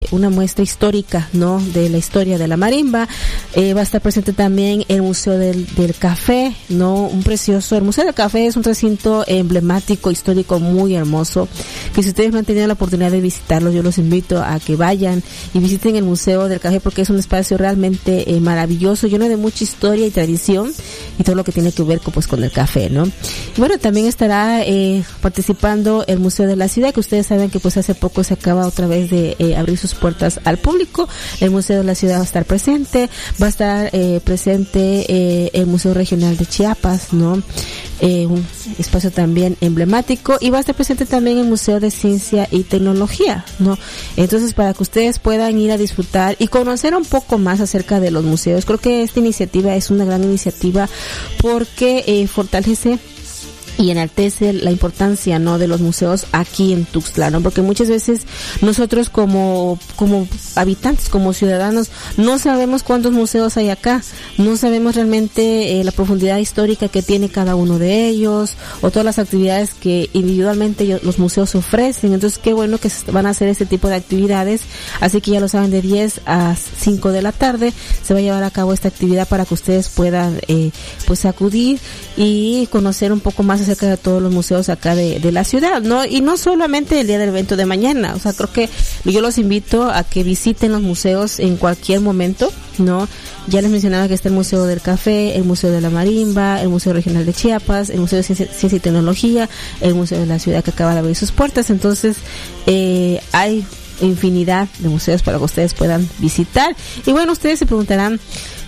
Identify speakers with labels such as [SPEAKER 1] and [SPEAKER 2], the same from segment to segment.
[SPEAKER 1] una muestra histórica, ¿no? De la historia de la marimba. Va a estar presente también el Museo del Café, ¿no? El Museo del Café es un recinto emblemático, histórico, muy hermoso, que si ustedes no han tenido la oportunidad de visitarlo, yo los invito a que vayan y visiten el Museo del Café, porque es un espacio realmente maravilloso, lleno de mucha historia y tradición y todo lo que tiene que ver con el café, ¿no? Y bueno, también estará participando el Museo de la Ciudad, que ustedes saben que pues hace poco se acaba otra vez de abrir sus puertas al público. El Museo de la Ciudad va a estar presente, el Museo Regional de Chiapas, ¿no? Un espacio también emblemático, y va a estar presente también el Museo de Ciencia y Tecnología, ¿no? Entonces, para que ustedes puedan ir a disfrutar y conocer un poco más acerca de los museos, creo que esta iniciativa es una gran iniciativa porque fortalece y enaltece la importancia, ¿no? De los museos aquí en Tuxtla, ¿no? Porque muchas veces nosotros como habitantes, como ciudadanos, no sabemos cuántos museos hay acá, no sabemos realmente la profundidad histórica que tiene cada uno de ellos, o todas las actividades que individualmente los museos ofrecen. Entonces, qué bueno que van a hacer este tipo de actividades, así que ya lo saben, de 10 a 5 de la tarde se va a llevar a cabo esta actividad para que ustedes puedan pues acudir y conocer un poco más acerca de todos los museos acá de la ciudad, ¿no? Y no solamente el día del evento de mañana, o sea, creo que yo los invito a que visiten los museos en cualquier momento, ¿no? Ya les mencionaba que está el Museo del Café, el Museo de la Marimba, el Museo Regional de Chiapas, el Museo de Ciencia y Tecnología, el Museo de la Ciudad que acaba de abrir sus puertas. Entonces, hay infinidad de museos para que ustedes puedan visitar. Y bueno, ustedes se preguntarán,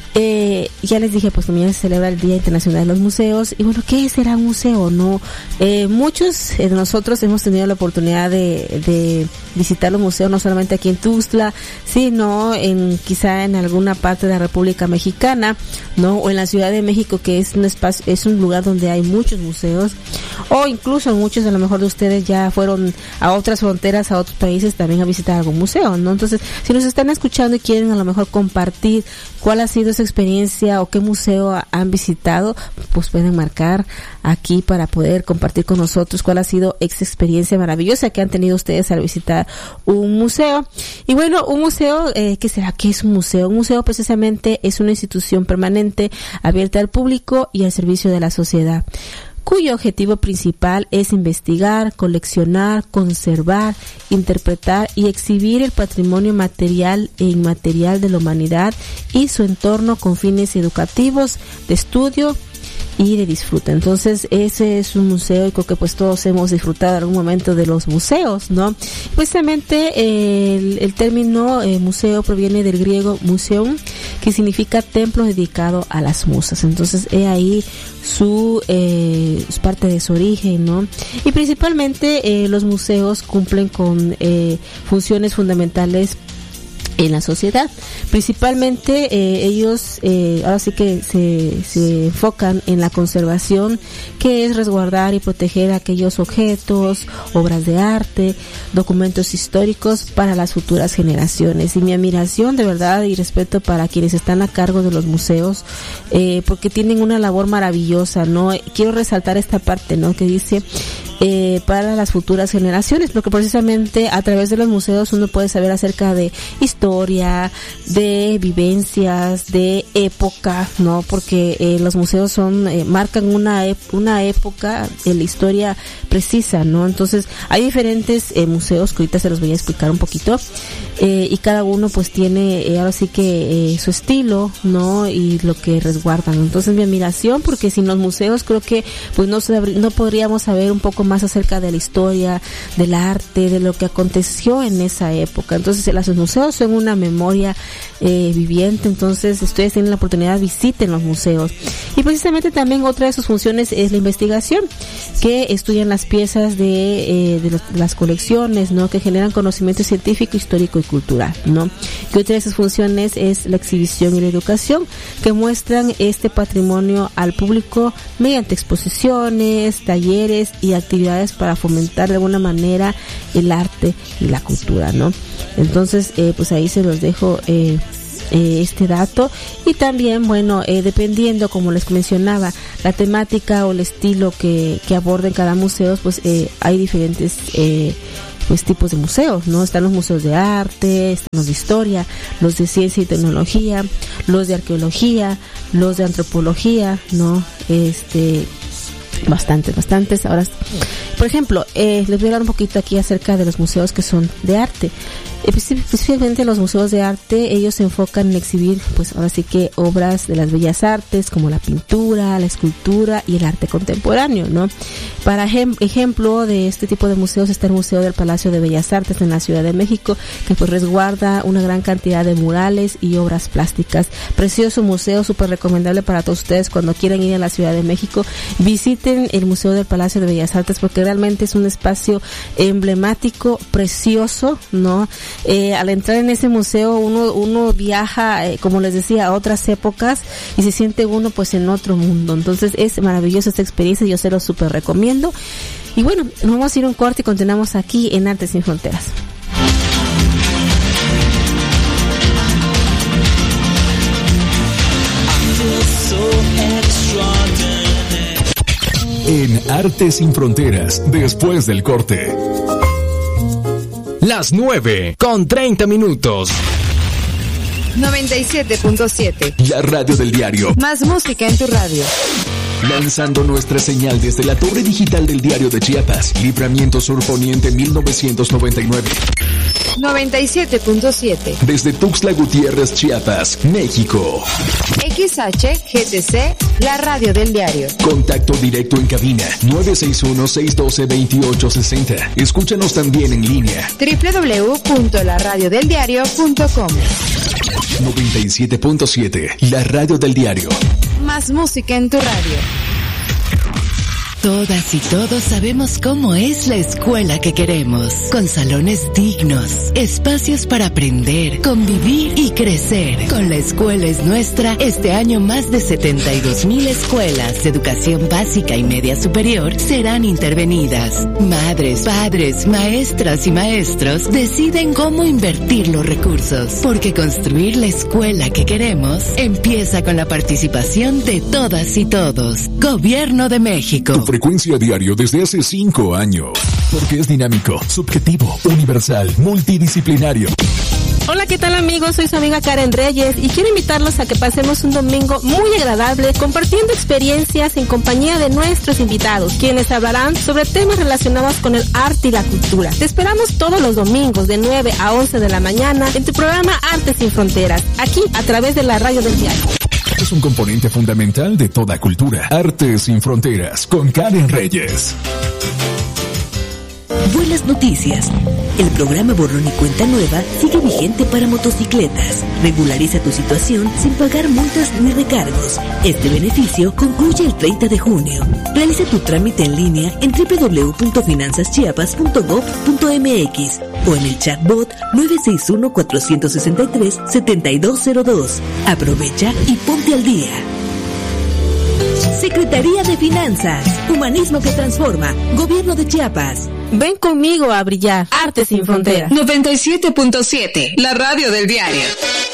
[SPEAKER 1] ya les dije, pues mañana se celebra el Día Internacional de los Museos, y bueno, ¿qué será un museo? No, muchos de nosotros hemos tenido la oportunidad de visitar los museos, no solamente aquí en Tuxtla, sino quizá en alguna parte de la República Mexicana, ¿no? O en la Ciudad de México, que es un espacio, es un lugar donde hay muchos museos, o incluso muchos a lo mejor de ustedes ya fueron a otras fronteras, a otros países también a visitar algún museo, ¿no? Entonces, si nos están escuchando y quieren a lo mejor compartir cuál ha sido esa experiencia o qué museo han visitado, pues pueden marcar aquí para poder compartir con nosotros cuál ha sido esa experiencia maravillosa que han tenido ustedes al visitar un museo. Y bueno, un museo, ¿qué será? ¿Qué es un museo? Un museo precisamente es una institución permanente abierta al público y al servicio de la sociedad, cuyo objetivo principal es investigar, coleccionar, conservar, interpretar y exhibir el patrimonio material e inmaterial de la humanidad y su entorno con fines educativos, de estudio y de disfrute. Entonces, ese es un museo, y creo que pues todos hemos disfrutado en algún momento de los museos, ¿no? Precisamente el término museo proviene del griego museum, que significa templo dedicado a las musas. Entonces, ahí es parte de su origen, ¿no? Y principalmente los museos cumplen con funciones fundamentales en la sociedad. Principalmente ellos ahora sí que se enfocan en la conservación, que es resguardar y proteger aquellos objetos, obras de arte, documentos históricos para las futuras generaciones. Y mi admiración de verdad y respeto para quienes están a cargo de los museos, porque tienen una labor maravillosa, ¿no? Quiero resaltar esta parte, ¿no? Que dice para las futuras generaciones, porque precisamente a través de los museos uno puede saber acerca de historia, de vivencias, de época, ¿no? Porque los museos marcan una época en la historia precisa, ¿no? Entonces hay diferentes museos que ahorita se los voy a explicar un poquito, y cada uno pues tiene ahora sí que su estilo, ¿no? Y lo que resguardan. Entonces mi admiración, porque sin los museos creo que pues no podríamos saber un poco más acerca de la historia, del arte, de lo que aconteció en esa época. Entonces los museos son una memoria viviente. Entonces, si ustedes tienen la oportunidad, visiten los museos. Y precisamente también otra de sus funciones es la investigación, que estudian las piezas de las colecciones, ¿no? Que generan conocimiento científico, histórico y cultural, ¿no? Que otra de sus funciones es la exhibición y la educación, que muestran este patrimonio al público mediante exposiciones, talleres y actividades para fomentar de alguna manera el arte y la cultura, ¿no? Entonces, pues ahí se los dejo este dato. Y también, bueno, dependiendo, como les mencionaba, la temática o el estilo que aborden cada museo, pues hay diferentes pues tipos de museos, ¿no? Están los museos de arte, están los de historia, los de ciencia y tecnología, los de arqueología, los de antropología, ¿no? Bastantes. Ahora, por ejemplo, les voy a hablar un poquito aquí acerca de los museos que son de arte. Específicamente los museos de arte, ellos se enfocan en exhibir, pues ahora sí que obras de las bellas artes, como la pintura, la escultura y el arte contemporáneo, ¿no? Para ejemplo de este tipo de museos está el Museo del Palacio de Bellas Artes en la Ciudad de México, que pues resguarda una gran cantidad de murales y obras plásticas. Precioso museo, súper recomendable para todos ustedes cuando quieran ir a la Ciudad de México. Visiten el Museo del Palacio de Bellas Artes porque realmente es un espacio emblemático, precioso, ¿no? Al entrar en ese museo uno viaja, como les decía, a otras épocas y se siente uno pues en otro mundo. Entonces es maravillosa esta experiencia, yo se lo súper recomiendo. Y bueno, nos vamos a ir a un corte y continuamos aquí en Arte Sin Fronteras.
[SPEAKER 2] En Arte Sin Fronteras, después del corte. Las 9:30.
[SPEAKER 3] 97.7.
[SPEAKER 2] La radio del diario.
[SPEAKER 3] Más música en tu radio.
[SPEAKER 2] Lanzando nuestra señal desde la torre digital del Diario de Chiapas, Libramiento Sur Poniente 1999.
[SPEAKER 3] 97.7.
[SPEAKER 2] Desde Tuxtla Gutiérrez, Chiapas, México.
[SPEAKER 3] XHGTC, la radio del diario.
[SPEAKER 2] Contacto directo en cabina 961-612-2860. Escúchanos también en línea
[SPEAKER 3] www.laradiodeldiario.com.
[SPEAKER 2] 97.7, la radio del diario.
[SPEAKER 3] Más música en tu radio.
[SPEAKER 4] Todas y todos sabemos cómo es la escuela que queremos, con salones dignos, espacios para aprender, convivir y crecer. Con La Escuela es Nuestra, este año más de 72,000 escuelas de educación básica y media superior serán intervenidas. Madres, padres, maestras y maestros deciden cómo invertir los recursos, porque construir la escuela que queremos empieza con la participación de todas y todos. Gobierno de México.
[SPEAKER 2] Frecuencia diario desde hace 5 años. Porque es dinámico, subjetivo, universal, multidisciplinario.
[SPEAKER 1] Hola, ¿qué tal amigos? Soy su amiga Karen Reyes y quiero invitarlos a que pasemos un domingo muy agradable compartiendo experiencias en compañía de nuestros invitados, quienes hablarán sobre temas relacionados con el arte y la cultura. Te esperamos todos los domingos de 9 a 11 de la mañana en tu programa Arte Sin Fronteras, aquí a través de la radio del diario.
[SPEAKER 2] Es un componente fundamental de toda cultura. Arte Sin Fronteras con Karen Reyes.
[SPEAKER 5] Buenas noticias. El programa Borrón y Cuenta Nueva sigue vigente para motocicletas. Regulariza tu situación sin pagar multas ni recargos. Este beneficio concluye el 30 de junio. Realiza tu trámite en línea en www.finanzaschiapas.gov.mx o en el chatbot 961-463-7202. Aprovecha y ponte al día. Secretaría de Finanzas, Humanismo que Transforma, Gobierno de Chiapas.
[SPEAKER 1] Ven conmigo a brillar. Arte Sin Fronteras.
[SPEAKER 3] 97.7, la radio del diario.